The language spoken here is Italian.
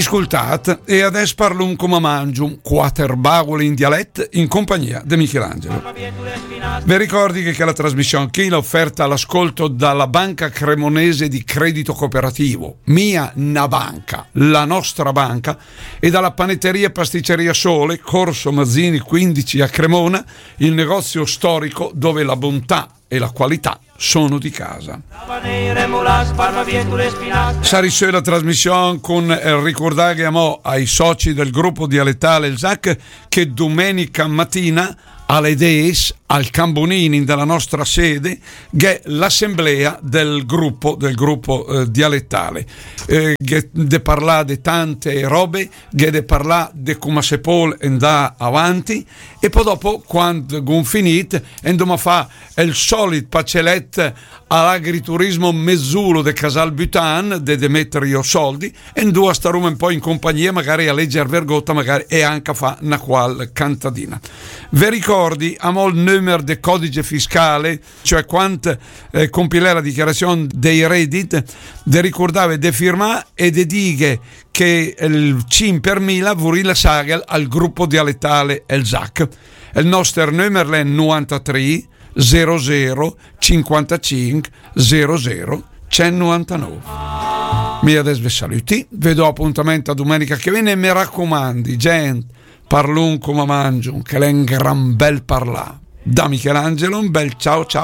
Ascoltate e adesso parlo come mangio, quattro baule in dialetto in compagnia di Michelangelo. Vi ricordi che la trasmissione qui l'ho offerta all'ascolto dalla banca cremonese di credito cooperativo, Mia Na Banca, la nostra banca, e dalla panetteria e pasticceria Sole, Corso Mazzini 15 a Cremona, il negozio storico dove la bontà e la qualità sono di casa. Sarisce la trasmissione con ricordare ai soci del gruppo dialettale il ZAC che domenica mattina alle 10 al Cambonini della nostra sede che è l'assemblea del gruppo dialettale che de parla di tante robe, che de parla di come si può andare avanti, e poi dopo quando gun finit andiamo fa il solito pacellet all'agriturismo mezzulo de Casal Butan de mettere io soldi e andiamo a stare un po' in compagnia, magari a leggere vergotta, magari, e anche a fa una qual cantadina. Vi ricordi a il numero del codice fiscale, cioè quanto compilare la dichiarazione dei redditi, de ricordare de firmare e de dire che il 5 per 1000 vorrei la saga al gruppo dialettale El ZAC. Il nostro numero è 93 00 55 00 199. Mi adesso vi saluti, vi do appuntamento a domenica che viene e mi raccomandi, gente, parlun come mangio, che è un gran bel parla. Da Michelangelo un bel ciao ciao.